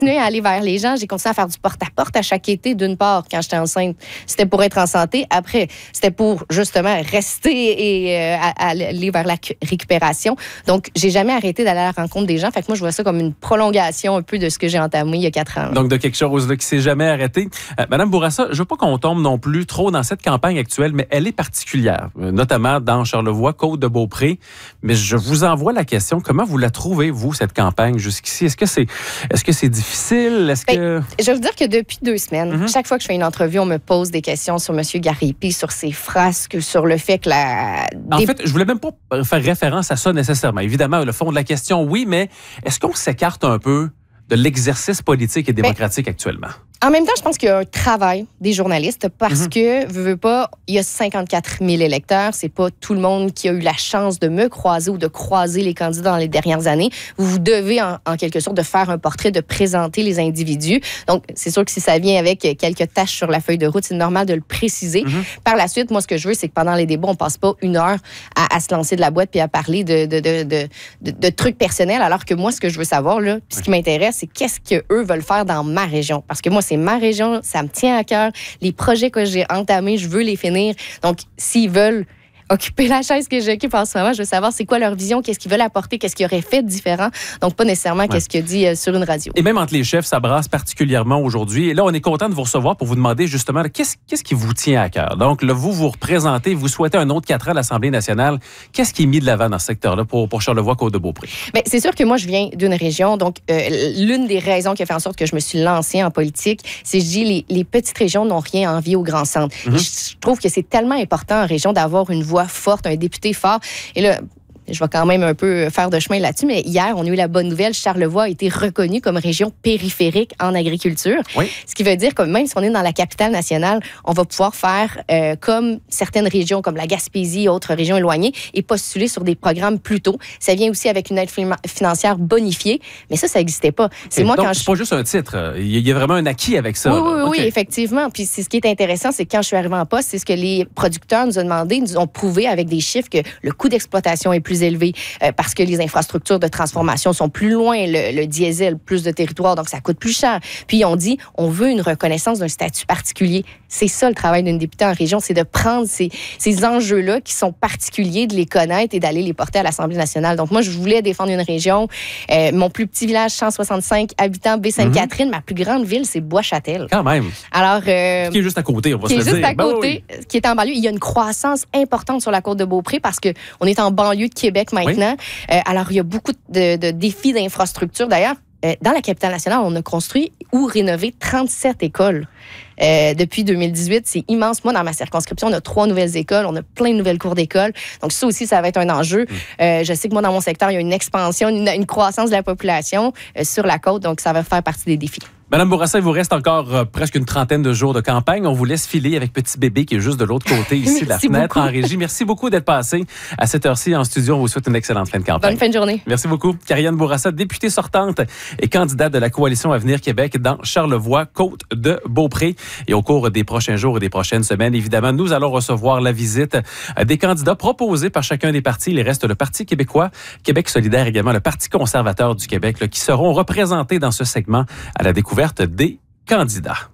continué à aller vers les gens. J'ai continué à faire du porte-à-porte à chaque été, d'une part, quand j'étais enceinte. C'était pour être en santé. Après, c'était pour, justement, rester et aller vers la récupération. Donc, j'ai jamais arrêté d'aller à la rencontre des gens. Fait que moi, je vois ça comme une prolongation un peu de ce que j'ai entamé il y a 4 ans. Donc, de quelque chose là, qui s'est jamais arrêté. Madame Bourassa, je veux pas qu'on tombe non plus trop dans cette campagne actuelle, mais elle est particulière, notamment dans Charlevoix, Côte-de-Beaupré. Mais je vous envoie la question, comment vous la trouvez, vous, cette campagne jusqu'ici? Est-ce que c'est difficile? Je vais vous dire que depuis 2 semaines, chaque fois que je fais une entrevue, on me pose des questions sur M. Gariépy, sur ses frasques, sur le fait que En fait, je voulais même pas faire référence à ça nécessairement. Évidemment, le fond de la question, oui, mais est-ce qu'on s'écarte un peu de l'exercice politique et démocratique actuellement? En même temps, je pense qu'il y a un travail des journalistes parce que, veux pas, il y a 54 000 électeurs. C'est pas tout le monde qui a eu la chance de me croiser ou de croiser les candidats dans les dernières années. Vous devez, en quelque sorte, de faire un portrait, de présenter les individus. Donc, c'est sûr que si ça vient avec quelques taches sur la feuille de route, c'est normal de le préciser. Par la suite, moi, ce que je veux, c'est que pendant les débats, on passe pas 1 heure à se lancer de la boîte puis à parler de trucs personnels, alors que moi, ce que je veux savoir, là, puis ce qui m'intéresse, c'est qu'est-ce qu'eux veulent faire dans ma région. Parce que moi, c'est ma région, ça me tient à cœur. Les projets que j'ai entamés, je veux les finir. Donc, s'ils veulent occuper la chaise que j'occupe en ce moment, je veux savoir c'est quoi leur vision, qu'est-ce qu'ils veulent apporter, qu'est-ce qu'ils auraient fait de différent. Donc, pas nécessairement qu'est-ce qu'il dit sur une radio. Et même entre les chefs, ça brasse particulièrement aujourd'hui. Et là, on est content de vous recevoir pour vous demander justement qu'est-ce qui vous tient à cœur. Donc, là, vous représentez, vous souhaitez un autre 4 ans à l'Assemblée nationale. Qu'est-ce qui est mis de l'avant dans ce secteur-là pour Charlevoix, Côte-de-Beaupré? Bien, c'est sûr que moi, je viens d'une région. Donc, l'une des raisons qui a fait en sorte que je me suis lancée en politique, c'est que je dis les petites régions n'ont rien à envier aux grands centres. Et je trouve que c'est tellement important en région d'avoir une voix forte, un député fort. Et là, je vais quand même un peu faire de chemin là-dessus, mais hier, on a eu la bonne nouvelle. Charlevoix a été reconnu comme région périphérique en agriculture. Oui. Ce qui veut dire que même si on est dans la capitale nationale, on va pouvoir faire comme certaines régions, comme la Gaspésie et autres régions éloignées, et postuler sur des programmes plus tôt. Ça vient aussi avec une aide financière bonifiée, mais ça n'existait pas. C'est moi, donc, c'est pas juste un titre. Il y a vraiment un acquis avec ça. Oui, effectivement. Puis c'est ce qui est intéressant, c'est que quand je suis arrivée en poste, c'est ce que les producteurs nous ont demandé, nous ont prouvé avec des chiffres que le coût d'exploitation est plus élevé parce que les infrastructures de transformation sont plus loin, le diesel, plus de territoire, donc ça coûte plus cher. Puis on dit, on veut une reconnaissance d'un statut particulier. C'est ça le travail d'une députée en région, c'est de prendre ces enjeux-là qui sont particuliers, de les connaître et d'aller les porter à l'Assemblée nationale. Donc moi, je voulais défendre une région. Mon plus petit village, 165 habitants, Baie-Sainte-Catherine. Ma plus grande ville, c'est Bois-Châtel. Quand même. Alors, qui est juste à côté, on va se le dire. Qui est juste à côté, qui est en banlieue. Il y a une croissance importante sur la Côte-de-Beaupré parce qu'on est en banlieue de Québec maintenant. Alors, il y a beaucoup de défis d'infrastructure. D'ailleurs, dans la capitale nationale, on a construit ou rénové 37 écoles. Depuis 2018, c'est immense. Moi, dans ma circonscription, on a 3 nouvelles écoles, on a plein de nouvelles cours d'école. Donc, ça aussi, ça va être un enjeu. Je sais que moi, dans mon secteur, il y a une expansion, une croissance de la population sur la côte. Donc, ça va faire partie des défis. Madame Bourassa, il vous reste encore presque une trentaine de jours de campagne. On vous laisse filer avec petit bébé qui est juste de l'autre côté ici de la fenêtre en régie. Merci beaucoup d'être passé à cette heure-ci en studio. On vous souhaite une excellente fin de campagne. Bonne fin de journée. Merci beaucoup. Karianne Bourassa, députée sortante et candidate de la Coalition Avenir Québec dans Charlevoix, Côte-de-Beaupré. Et au cours des prochains jours et des prochaines semaines, évidemment, nous allons recevoir la visite des candidats proposés par chacun des partis. Il reste le Parti québécois, Québec solidaire également, le Parti conservateur du Québec, qui seront représentés dans ce segment à la découverte des candidats.